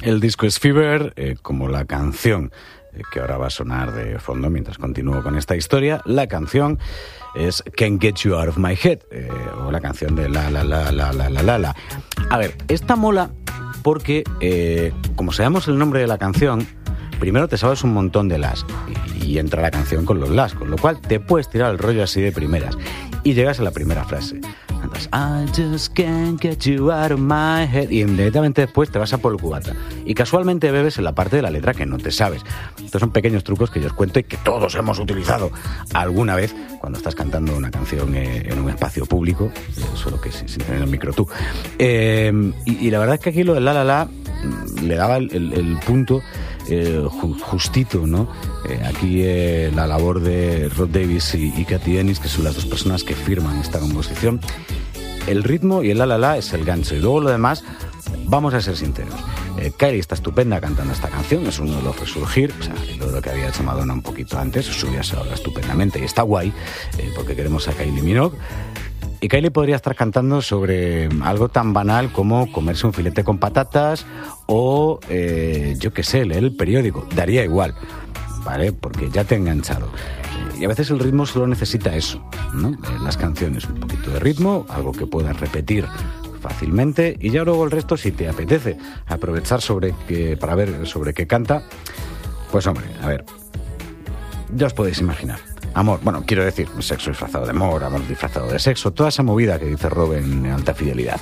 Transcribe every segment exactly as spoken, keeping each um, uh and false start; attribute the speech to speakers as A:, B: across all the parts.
A: El disco es Fever, eh, como la canción eh, que ahora va a sonar de fondo mientras continúo con esta historia. La canción es Can't Get You Out of My Head, eh, o la canción de la la la la la la la la. A ver, esta mola porque, eh, como sabemos el nombre de la canción, primero te sabes un montón de las y, y entra la canción con los las, con lo cual te puedes tirar el rollo así de primeras y llegas a la primera frase. Cantas, I just can't get you out of my head, y inmediatamente después te vas a por el cubata y casualmente bebes en la parte de la letra que no te sabes. Estos son pequeños trucos que yo os cuento y que todos hemos utilizado alguna vez cuando estás cantando una canción eh, en un espacio público, eh, solo que sin, sin tener el micro tú. Eh, y, y la verdad es que aquí lo del la la la le daba el, el, el punto eh, justito, ¿no? Eh, aquí eh, la labor de Rod Davis y, y Cathy Ennis, que son las dos personas que firman esta composición. El ritmo y el la la la es el gancho, y luego lo demás, vamos a ser sinceros. Eh, Kylie está estupenda cantando esta canción, es uno de los resurgir, o sea, lo que había hecho Madonna un poquito antes, subía ahora estupendamente y está guay, eh, porque queremos a Kylie Minogue. Y Kylie podría estar cantando sobre algo tan banal como comerse un filete con patatas o, eh, yo qué sé, leer el periódico. Daría igual, ¿vale? Porque ya te he enganchado. Y a veces el ritmo solo necesita eso, ¿no? En las canciones, un poquito de ritmo, algo que puedas repetir fácilmente, y ya luego el resto, si te apetece aprovechar sobre que, para ver sobre qué canta, pues hombre, a ver, ya os podéis imaginar. Amor, bueno, quiero decir, sexo disfrazado de amor, amor disfrazado de sexo, toda esa movida que dice Rob en Alta Fidelidad.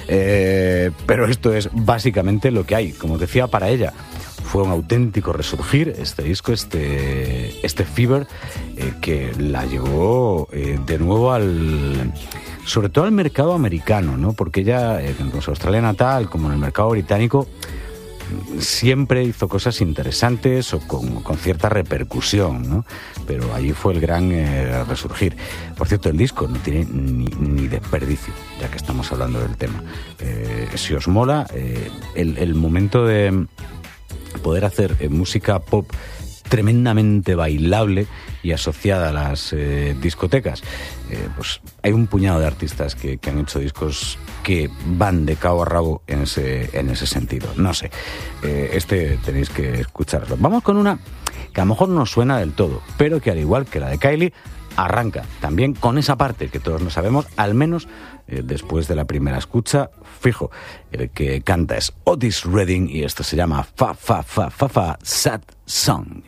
A: Eh, pero esto es básicamente lo que hay. Como decía, para ella fue un auténtico resurgir este disco, este, este Fever, eh, que la llevó eh, de nuevo al... sobre todo al mercado americano, ¿no? Porque ella, eh, en su Australia natal, como en el mercado británico, siempre hizo cosas interesantes o con, con cierta repercusión, ¿no? Pero allí fue el gran eh, resurgir. Por cierto, el disco no tiene ni, ni desperdicio, ya que estamos hablando del tema. Eh, si os mola, eh, el, el momento de poder hacer eh, música pop tremendamente bailable y asociada a las eh, discotecas, eh, pues hay un puñado de artistas que, que han hecho discos que van de cabo a rabo en ese, en ese sentido. No sé, eh, este tenéis que escucharlo. Vamos con una que a lo mejor no suena del todo, pero que al igual que la de Kylie, arranca también con esa parte que todos no sabemos, al menos eh, después de la primera escucha. Fijo, el que canta es Otis Redding y esto se llama Fa Fa Fa Fa Fa Sad Song.